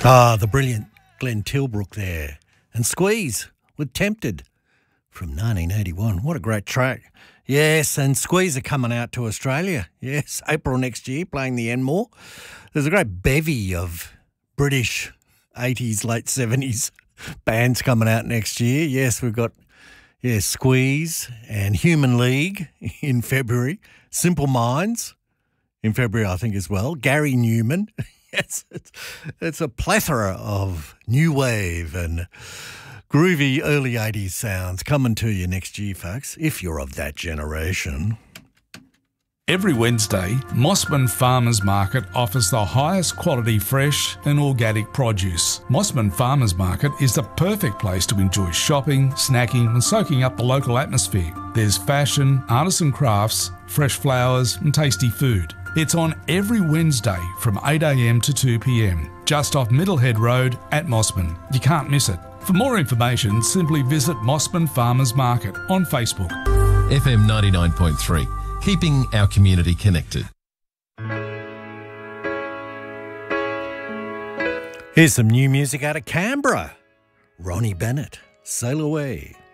The brilliant Glenn Tilbrook there. And Squeeze with Tempted from 1981. What a great track. Yes, and Squeeze are coming out to Australia. Yes, April next year, playing the Enmore. There's a great bevy of British 80s, late 70s bands coming out next year. Yes, we've got Squeeze and Human League in February. Simple Minds in February, I think, as well. Gary Newman. It's a plethora of new wave and groovy early 80s sounds coming to you next year, folks, if you're of that generation. Every Wednesday, Mossman Farmers Market offers the highest quality fresh and organic produce. Mossman Farmers Market is the perfect place to enjoy shopping, snacking and soaking up the local atmosphere. There's fashion, artisan crafts, fresh flowers and tasty food. It's on every Wednesday from 8 a.m. to 2 p.m, just off Middlehead Road at Mossman. You can't miss it. For more information, simply visit Mossman Farmers Market on Facebook. FM 99.3, keeping our community connected. Here's some new music out of Canberra. Ronnie Bennett, Sail Away.